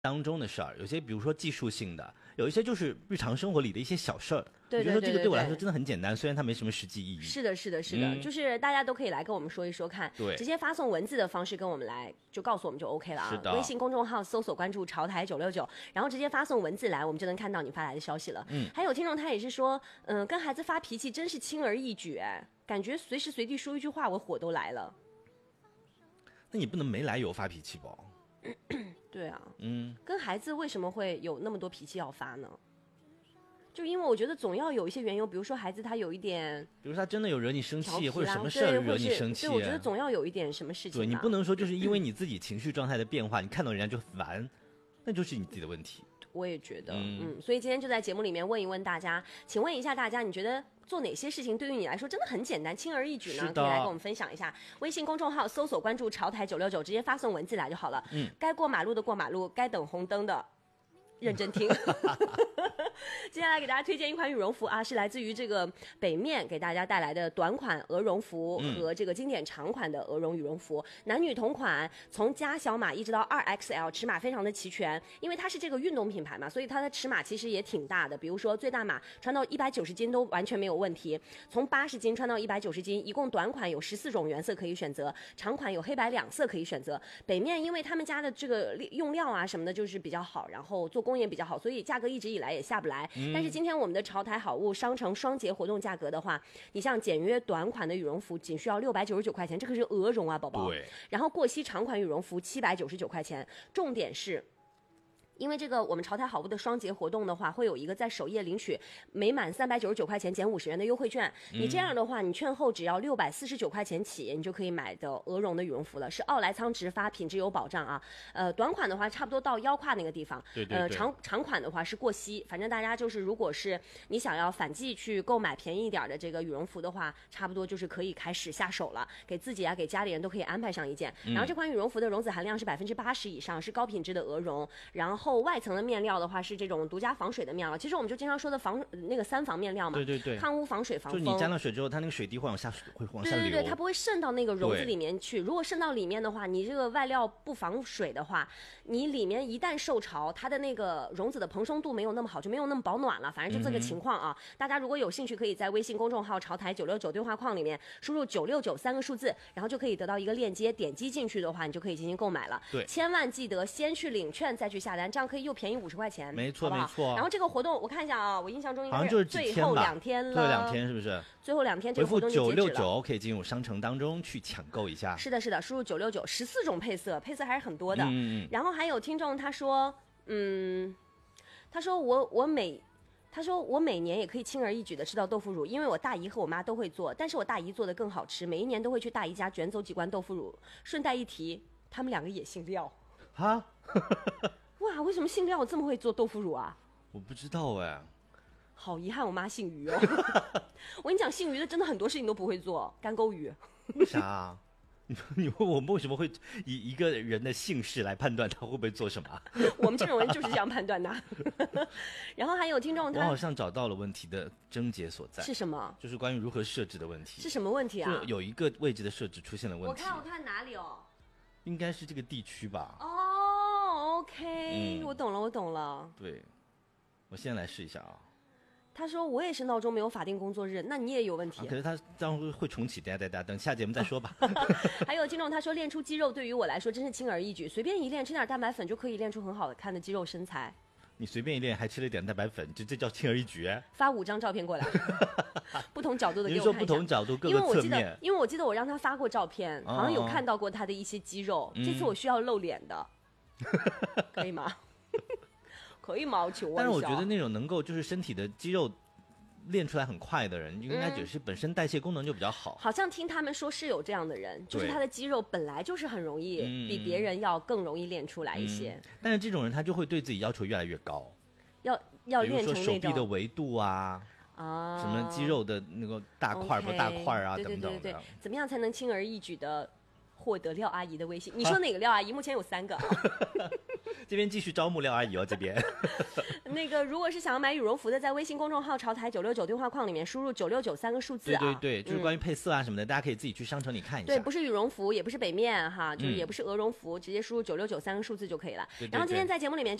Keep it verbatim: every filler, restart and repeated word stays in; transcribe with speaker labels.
Speaker 1: 当中的事儿，有些比如说技术性的，有一些就是日常生活里的一些小事儿。
Speaker 2: 对对对对对，
Speaker 1: 我觉得这个对我来说真的很简单，虽然它没什么实际意义。
Speaker 2: 是的，是的，是的，嗯、就是大家都可以来跟我们说一说看，
Speaker 1: 对，
Speaker 2: 直接发送文字的方式跟我们来，就告诉我们就 OK 了啊。
Speaker 1: 是的，
Speaker 2: 微信公众号搜索关注潮台九六九，然后直接发送文字来，我们就能看到你发来的消息了。嗯，还有听众他也是说，嗯、呃，跟孩子发脾气真是轻而易举，哎，感觉随时随地说一句话，我火都来了。
Speaker 1: 那你不能没来由发脾气吧？
Speaker 2: 对啊，
Speaker 1: 嗯，
Speaker 2: 跟孩子为什么会有那么多脾气要发呢？就因为我觉得总要有一些缘由，比如说孩子他有一点，
Speaker 1: 比如说他真的有惹你生气，或者什么事儿惹你生气，
Speaker 2: 对，我觉得总要有一点什么事情。
Speaker 1: 对，你不能说就是因为你自己情绪状态的变化，你看到人家就烦，那就是你自己的问题。
Speaker 2: 我也觉得，嗯, 嗯，所以今天就在节目里面问一问大家，请问一下大家，你觉得做哪些事情对于你来说真的很简单，轻而易举呢？可以来跟我们分享一下。微信公众号搜索关注潮台九六九，直接发送文字来就好了。嗯，该过马路的过马路，该等红灯的认真听。接下来给大家推荐一款羽绒服啊，是来自于这个北面给大家带来的短款鹅绒服和这个经典长款的鹅绒羽绒服，男女同款，从加小码一直到 二 X L， 尺码非常的齐全。因为它是这个运动品牌嘛，所以它的尺码其实也挺大的，比如说最大码穿到一百九十斤都完全没有问题，从八十斤穿到一百九十斤，一共短款有十四种颜色可以选择，长款有黑白两色可以选择。北面因为他们家的这个用料啊什么的就是比较好，然后做工也比较好，所以价格一直以来也下不来。嗯、但是今天我们的潮台好物商城双节活动价格的话，你像简约短款的羽绒服仅需要六百九十九块钱，这可是鹅绒啊，宝宝。
Speaker 1: 对。
Speaker 2: 然后过膝长款羽绒服七百九十九块钱，重点是。因为这个我们潮台好物的双节活动的话，会有一个在首页领取每满三百九十九块钱减五十元的优惠券。你这样的话，你券后只要六百四十九块钱起，你就可以买的鹅绒的羽绒服了，是奥莱仓直发，品质有保障啊。呃，短款的话差不多到腰胯那个地方，
Speaker 1: 对对对。
Speaker 2: 呃，长长款的话是过膝。反正大家就是，如果是你想要反季去购买便宜一点的这个羽绒服的话，差不多就是可以开始下手了，给自己啊，给家里人都可以安排上一件。嗯、然后这款羽绒服的绒子含量是百分之八十以上，是高品质的鹅绒，然后。外层的面料的话是这种独家防水的面料，其实我们就经常说的防那个三防面料嘛，
Speaker 1: 对对对，
Speaker 2: 抗污、防水、防风。
Speaker 1: 就你沾了水之后，它那个水滴会往下会往下流，
Speaker 2: 对对对，它不会渗到那个绒子里面去。如果渗到里面的话，你这个外料不防水的话，你里面一旦受潮，它的那个绒子的蓬松度没有那么好，就没有那么保暖了。反正就这个情况啊。嗯、大家如果有兴趣，可以在微信公众号潮台九六九对话框里面输入九六九三个数字，然后就可以得到一个链接，点击进去的话，你就可以进行购买了。
Speaker 1: 对，
Speaker 2: 千万记得先去领券再去下单，这样可以又便宜五十块钱。
Speaker 1: 没错
Speaker 2: 好好
Speaker 1: 没错。
Speaker 2: 然后这个活动我看一下啊，我印象中应该
Speaker 1: 是
Speaker 2: 最后两天了，
Speaker 1: 最后两天是不是？
Speaker 2: 最后两天这个活动就截止了。
Speaker 1: 回复九六九可以进入商城当中去抢购一下。
Speaker 2: 是的，是的，输入九六九，十四种配色，配色还是很多的。
Speaker 1: 嗯。
Speaker 2: 然后还有听众他说，嗯，他说我我每。他说我每年也可以轻而易举的吃到豆腐乳，因为我大姨和我妈都会做，但是我大姨做的更好吃，每一年都会去大姨家卷走几罐豆腐乳。顺带一提，他们两个也姓廖
Speaker 1: 啊。
Speaker 2: 哇，为什么姓廖这么会做豆腐乳啊？
Speaker 1: 我不知道哎。
Speaker 2: 好遗憾，我妈姓于哦。我跟你讲，姓于的真的很多事情都不会做，干钩鱼。
Speaker 1: 为啥啊？你你问我们为什么会以一个人的姓氏来判断他会不会做什么？
Speaker 2: 我们这种人就是这样判断的。然后还有听众他，
Speaker 1: 我好像找到了问题的症结所在。
Speaker 2: 是什么？
Speaker 1: 就是关于如何设置的问题。
Speaker 2: 是什么问题啊？
Speaker 1: 就有一个位置的设置出现了问题。
Speaker 2: 我看我看哪里哦？
Speaker 1: 应该是这个地区吧。
Speaker 2: 哦 ，OK，、嗯、我懂了，我懂了。
Speaker 1: 对，我现在来试一下啊。
Speaker 2: 他说我也是闹钟没有法定工作日，那你也有问题。
Speaker 1: 啊、可是他这样会重启，等下等下等下节目再说吧。
Speaker 2: 还有听众他说练出肌肉对于我来说真是轻而易举，随便一练吃点蛋白粉就可以练出很好看的肌肉身材。
Speaker 1: 你随便一练还吃了一点蛋白粉，这这叫轻而易举？
Speaker 2: 发五张照片过来，不同角度的给我看一下。
Speaker 1: 你说不同角度各个侧面。
Speaker 2: 因为我记得，因为我记得我让他发过照片，好像有看到过他的一些肌肉。嗯、这次我需要露脸的，可以吗？可以吗？我请问一下。
Speaker 1: 但是我觉得那种能够就是身体的肌肉练出来很快的人，应该只是本身代谢功能就比较好。
Speaker 2: 好像听他们说是有这样的人，就是他的肌肉本来就是很容易、嗯、比别人要更容易练出来一些、嗯。
Speaker 1: 但是这种人他就会对自己要求越来越高，
Speaker 2: 要要练成那种，
Speaker 1: 比如说手臂的维度啊。啊，什么肌肉的那个大块不大块啊，
Speaker 2: okay,
Speaker 1: 等等的。
Speaker 2: 对对对对，怎么样才能轻而易举的获得廖阿姨的微信。你说哪个廖阿姨？目前有三个啊。
Speaker 1: 这边继续招募廖阿姨哦，这边。
Speaker 2: 那个如果是想要买羽绒服的，在微信公众号潮台九六九对话框里面输入九六九三个数字啊。
Speaker 1: 对对对，就是关于配色啊什么的，嗯、大家可以自己去商城里看一下。
Speaker 2: 对，不是羽绒服，也不是北面哈，就是也不是鹅绒服，嗯、直接输入九六九三个数字就可以了。
Speaker 1: 对对对，
Speaker 2: 然后今天在节目里面。